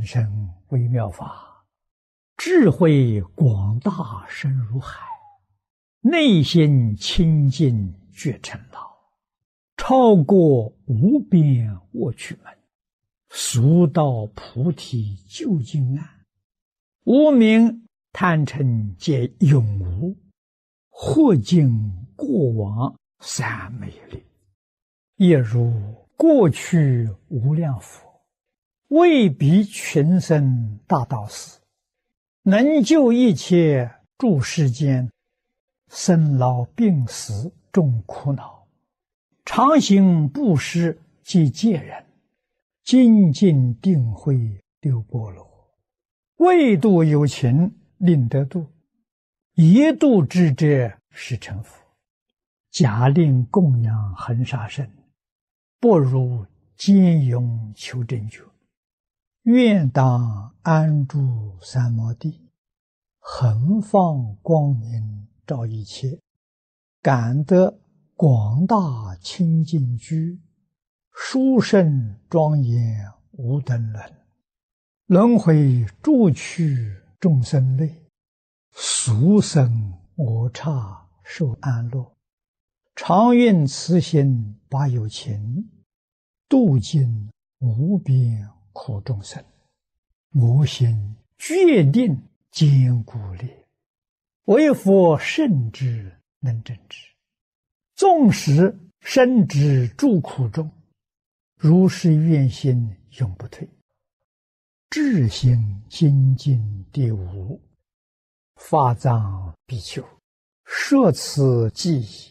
深微妙法，智慧广大深如海，内心清净觉成老，超过无边卧趣门，速到菩提究竟岸。无明贪嗔皆永无，或尽过往三昧力，也如过去无量佛，为彼群生大道士，能救一切诸世间生老病死众苦恼，常行布施及戒人，精进定慧六波罗，为度有情令得度，一度之者是成佛。假令供养恒沙身，不如坚勇求真觉。愿当安住三摩地，恒放光明照一切，感得广大清净居，殊胜庄严无等伦。轮回诸趣众生类，俗生我刹受安乐。常愿慈心把有情，度尽无边苦众生。我心决定坚固力，为佛圣之能正之。纵使身之诸苦中，如是愿心永不退。智心精进第五，法藏比丘，摄此记忆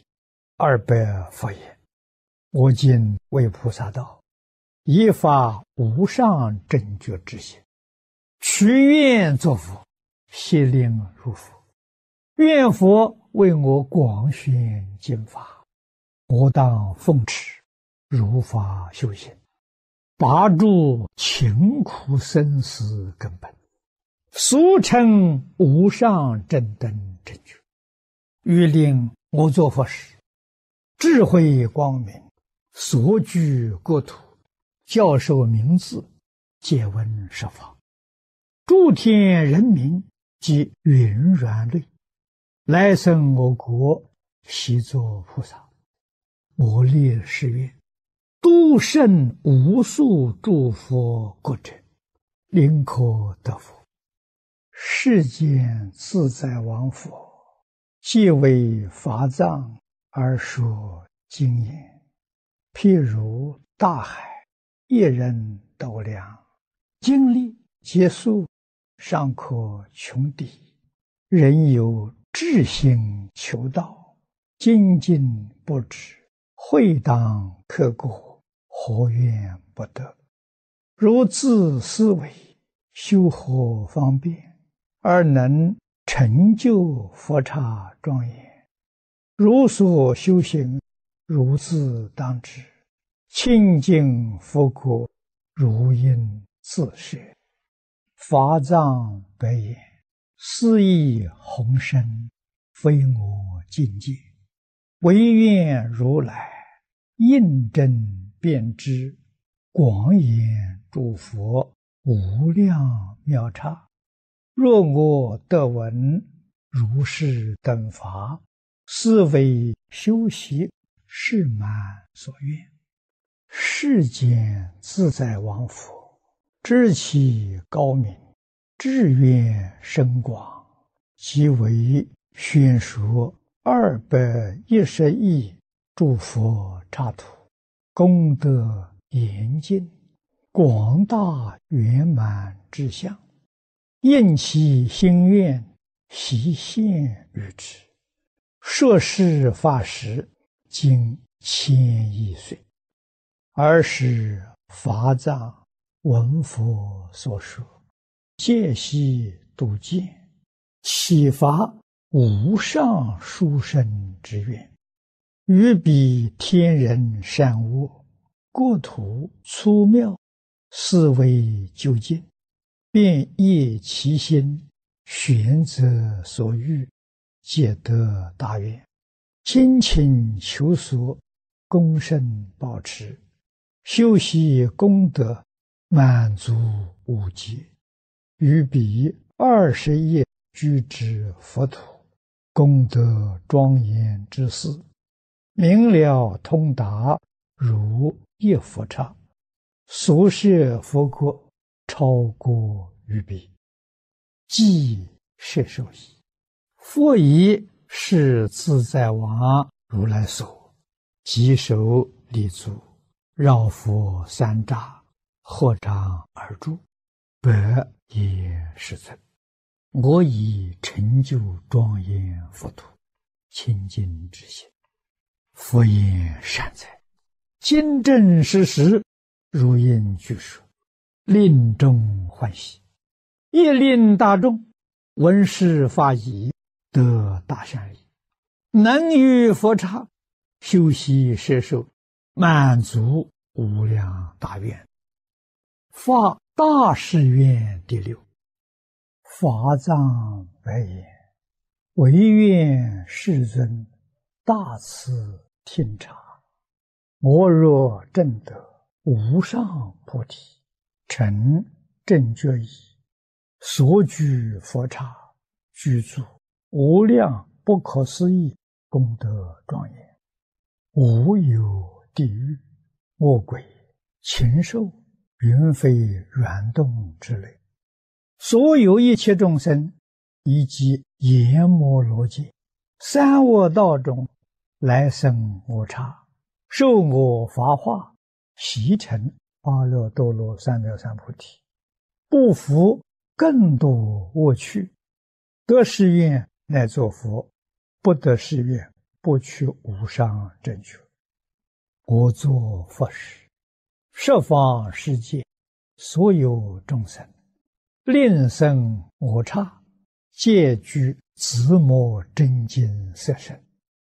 200佛言：我今为菩萨道，以发无上正觉之心，许愿作佛，悉令入佛。愿佛为我广宣经法，我当奉持，如法修行，拔除勤苦生死根本，俗称无上正等正觉。欲令我作佛时，智慧光明，所居国土，教授名字，借闻十方，诸天人民及云软类，来生我国，悉作菩萨。我立誓愿，度胜无数诸佛国者，临可得佛。世间自在王佛，皆为法藏而说经言，譬如大海，一人斗量，经历结束，尚可穷敌。人有志心求道，精进不止，会当刻过，何怨不得？如自思维，修何方便，而能成就佛刹庄严？如所修行，如自当知，清净佛国，如应自设。法藏白言：斯亦宏深，非我境界，唯愿如来印证遍知，广演诸佛无量妙刹。若我得闻如是等法，斯为修习誓满所愿。世间自在王佛，知其高明，志愿深广，即为宣说210亿诸佛刹土，功德严尽，广大圆满之相，应其心愿，悉现于之。摄事法时，经1000亿岁，尔时法藏闻佛所说，戒悉度见，启发无上殊胜之愿，于彼天人善恶，国土粗妙，思维究竟，便业其心，选择所欲，皆得大愿。精勤求索，功胜保持，修习功德， 满足无极，于彼20业具之佛土，功德庄严之事，明了通达，如一佛刹，所摄佛国超过于彼，即摄受矣。佛以是自在王如来所，即手立足，绕佛三匝，合掌而住，百也是尊。我以成就庄严佛土，清净之心。佛言善哉，今正实实，如应具说，令众欢喜，亦令大众闻是法已，得大善利，能于佛刹修习摄受，满足无量大愿。发大誓愿第六。法藏白言：唯愿世尊大慈听察，我若证得无上菩提，成正觉已，所居佛刹，具足无量不可思议功德庄严，无有地狱、恶鬼、禽兽、云飞软动之类，所有一切众生，以及阎摩罗界、三恶道中来生我刹，受我法化，习成阿耨多罗三藐三菩提，不服更多恶趣，得誓愿乃作佛，不得誓愿不取无上正觉。我作佛时，十方世界所有众生，令生我刹，皆具自摩真经色身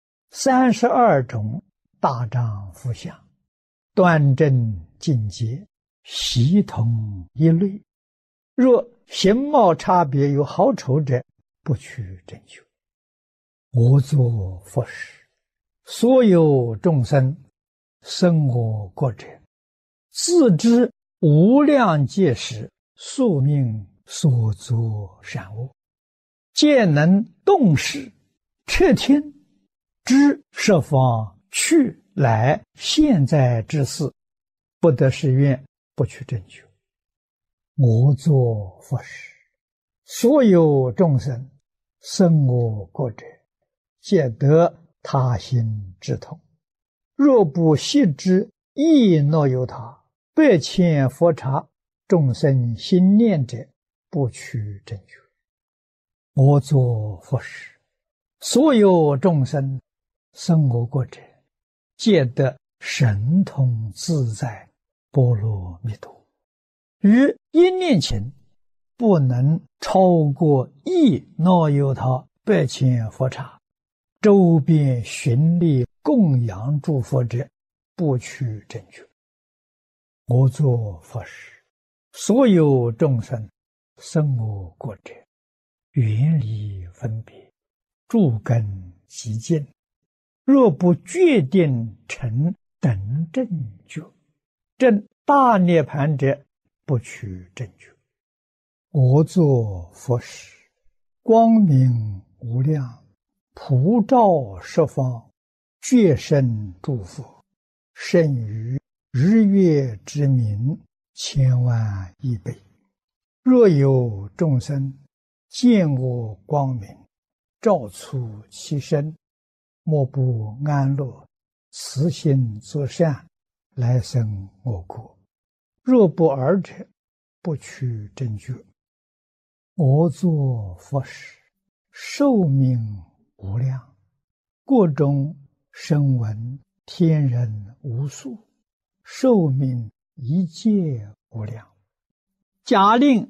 ，32种大丈夫相，端正净洁，悉同一类。若形貌差别有好丑者，不取正觉。我作佛时，所有众生生我国者，自知无量劫时宿命所作善恶，皆能动识彻听，知十方去来现在之事，不得誓愿不取正觉。我作佛时，所有众生生我国者，皆得他心之痛。若不悉知亦若有他，百千佛刹众生心念者，不取正觉。我作佛时，所有众生生我国者，皆得神通自在波罗蜜多。于一念前，不能超过亦若有他百千佛刹，周边寻历供养诸佛者，不取正觉。我作佛时，所有众生生我国者，远离分别，诸根极净，若不决定成等正觉，证大涅盘者，不取正觉。我作佛时，光明无量，普照十方，觉生诸佛，胜于日月之明千万亿倍。若有众生见我光明，照出其身，莫不安乐，慈心作善，来生我国。若不尔者，不取正觉。我作佛时，寿命无量，各种声闻天人无数，寿命一切无量。假令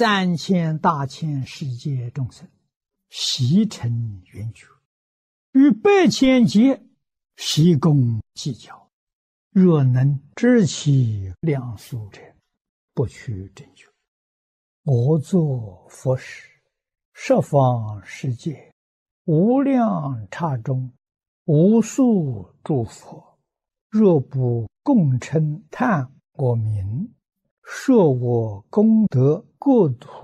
3000大千世界众生悉成圆觉，与百千劫悉共计较，若能知其量数者，不取正觉。我作佛时，十方世界无量刹中，无数诸佛，若不共称叹我名， 设我功德国土